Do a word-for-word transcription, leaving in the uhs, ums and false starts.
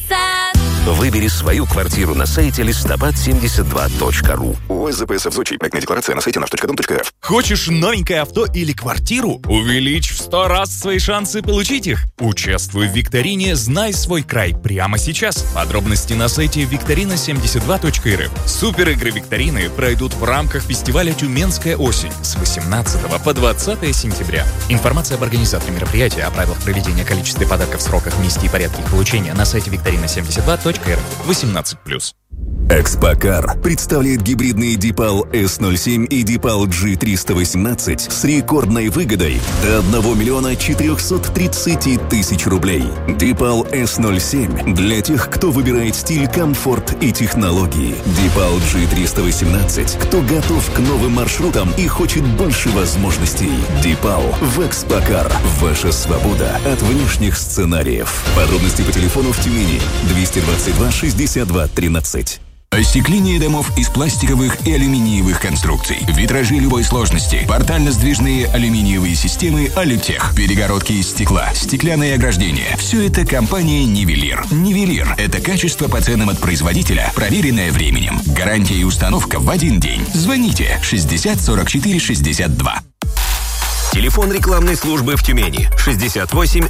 сад. Выбери свою квартиру на сайте листопад семьдесят два точка ру. ОС ЗПСФ Сочи. Проектная декларация на сайте наш точка дом точка эф. Хочешь новенькое авто или квартиру? Увеличь в сто раз свои шансы получить их. Участвуй в викторине «Знай свой край» прямо сейчас. Подробности на сайте викторина семьдесят два точка эр эф. Супер игры викторины пройдут в рамках фестиваля «Тюменская осень» с восемнадцатого по двадцатое сентября. Информация об организаторе мероприятия, о правилах проведения, количестве подарков, сроках, месте и порядке их получения на сайте викторина семьдесят два точка эр эф. восемнадцать плюс. Экспокар представляет гибридные Дипал эс ноль семь и Дипал джи триста восемнадцать с рекордной выгодой до одного миллиона четырехсот тридцати тысяч рублей. Дипал эс ноль семь для тех, кто выбирает стиль, комфорт и технологии. Дипал джи триста восемнадцать, кто готов к новым маршрутам и хочет больше возможностей. Дипал в Экспокар. Ваша свобода от внешних сценариев. Подробности по телефону в Тюмени двести двадцать два шестьдесят два тринадцать. Остекление домов из пластиковых и алюминиевых конструкций. Витражи любой сложности. Портально-сдвижные алюминиевые системы «Алютех». Перегородки из стекла. Стеклянные ограждения. Все это компания «Нивелир». «Нивелир» — это качество по ценам от производителя, проверенное временем. Гарантия и установка в один день. Звоните шестьдесят сорок четыре шестьдесят два. Телефон рекламной службы в Тюмени шестьдесят восемь